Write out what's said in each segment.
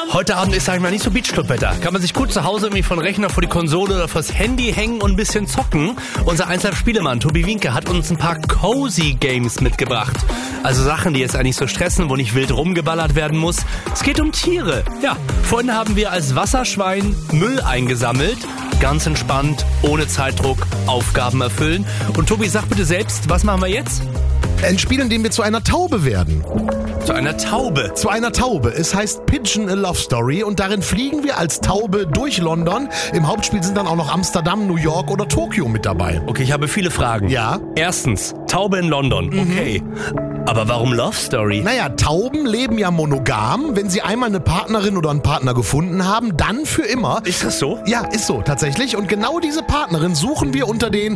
Heute Abend ist, sag ich mal, nicht so Beachclub-Wetter. Kann man sich gut zu Hause irgendwie von Rechner vor die Konsole oder fürs Handy hängen und ein bisschen zocken. Unser Einzelspielemann Tobi Wienke hat uns ein paar Cozy Games mitgebracht. Also Sachen, die jetzt eigentlich so stressen, wo nicht wild rumgeballert werden muss. Es geht um Tiere. Ja, vorhin haben wir als Wasserschwein Müll eingesammelt. Ganz entspannt, ohne Zeitdruck, Aufgaben erfüllen. Und Tobi, sag bitte selbst, was machen wir jetzt? Ein Spiel, in dem wir zu einer Taube werden. Zu einer Taube? Zu einer Taube. Es heißt Pigeon a Love Story und darin fliegen wir als Taube durch London. Im Hauptspiel sind dann auch noch Amsterdam, New York oder Tokio mit dabei. Okay, ich habe viele Fragen. Ja? Erstens, Taube in London. Okay. Aber warum Love Story? Naja, Tauben leben ja monogam. Wenn sie einmal eine Partnerin oder einen Partner gefunden haben, dann für immer. Ist das so? Ja, ist so, tatsächlich. Und genau diese Partnerin suchen wir unter den,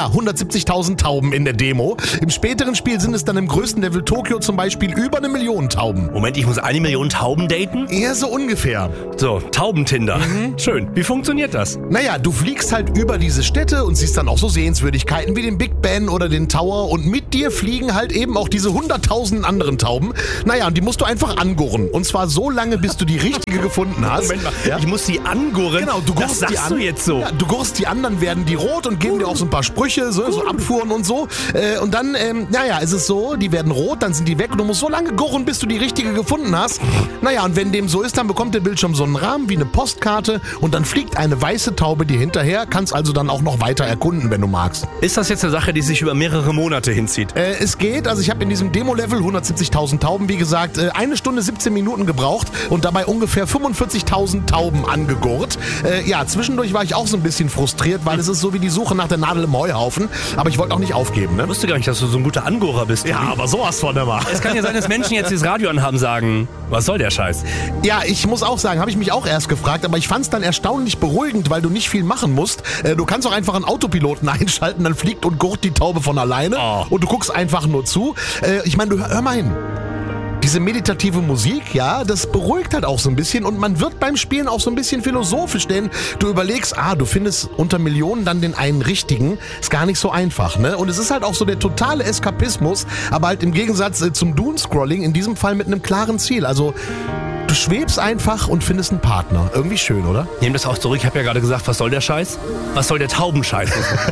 170.000 Tauben in der Demo. Im späteren Spiel sind es dann im größten Level Tokio zum Beispiel über 1 Million Tauben. Moment, ich muss 1 Million Tauben daten? Eher so ungefähr. So, Taubentinder. Schön. Wie funktioniert das? Naja, du fliegst halt über diese Städte und siehst dann auch so Sehenswürdigkeiten wie den Big Ben oder den Tower und mit dir fliegen halt eben auch diese 100.000 anderen Tauben. Naja, und die musst du einfach angurren. Und zwar so lange, bis du die richtige gefunden hast. Moment mal, ja? Ich muss sie angurren? Genau, du das gurrst die sagst an. du jetzt so. Ja, du gurrst die an, dann werden die rot und geben dir auch so ein paar Sprüche, so Abfuhren und so. Und dann, ist es so, die werden rot, dann sind die weg und du musst so lange gurren, bis du die richtige gefunden hast. Naja, und wenn dem so ist, dann bekommt der Bildschirm so einen Rahmen wie eine Postkarte und dann fliegt eine weiße Taube dir hinterher, kannst also dann auch noch weiter erkunden, wenn du magst. Ist das jetzt eine Sache, die sich über mehrere Monate hinzieht? Es geht, also ich habe in diesem Demo-Level 170.000 Tauben, wie gesagt, 1 Stunde 17 Minuten gebraucht und dabei ungefähr 45.000 Tauben angegurrt. Zwischendurch war ich auch so ein bisschen frustriert, weil es ist so wie die Suche nach der Nadel im Heuhaufen, aber ich wollte auch nicht aufgeben, ne? Ich wusste gar nicht, dass du so ein guter Angurrer bist. Ja, aber sowas von immer. Es kann ja sein, dass Menschen jetzt das Radio anhaben, sagen, was soll der Scheiß? Ja, ich muss auch sagen, habe ich mich auch erst gefragt, aber ich fand es dann erstaunlich beruhigend, weil du nicht viel machen musst. Du kannst auch einfach einen Autopiloten einschalten, dann fliegt und gurrt die Taube von alleine und du guckst einfach nur zu. Ich meine, hör mal hin. Diese meditative Musik, ja, das beruhigt halt auch so ein bisschen und man wird beim Spielen auch so ein bisschen philosophisch, denn du überlegst, du findest unter Millionen dann den einen richtigen, ist gar nicht so einfach, ne? Und es ist halt auch so der totale Eskapismus, aber halt im Gegensatz zum Doom-Scrolling, in diesem Fall mit einem klaren Ziel, also du schwebst einfach und findest einen Partner. Irgendwie schön, oder? Nehm das auch zurück. Ich habe ja gerade gesagt, was soll der Scheiß? Was soll der Taubenscheiß?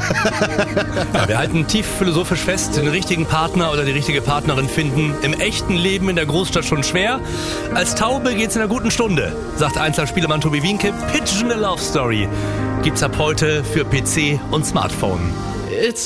Ja, wir halten tief philosophisch fest, den richtigen Partner oder die richtige Partnerin finden im echten Leben in der Großstadt schon schwer. Als Taube geht's in einer guten Stunde, sagt Einzelspielemann Tobi Wienke. Pigeon a Love Story gibt's ab heute für PC und Smartphone. It's